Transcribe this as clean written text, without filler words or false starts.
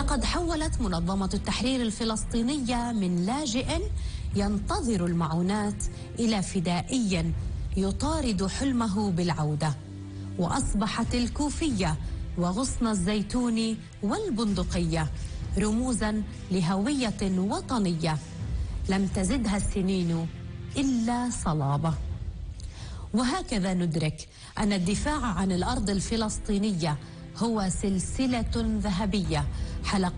لقد حولت منظمة التحرير الفلسطينية من لاجئ ينتظر المعونات إلى فدائي يطارد حلمه بالعودة، وأصبحت الكوفية وغصن الزيتون والبندقية رموزا لهوية وطنية لم تزدها السنين إلا صلابة. وهكذا ندرك أن الدفاع عن الأرض الفلسطينية هو سلسلة ذهبية حلقت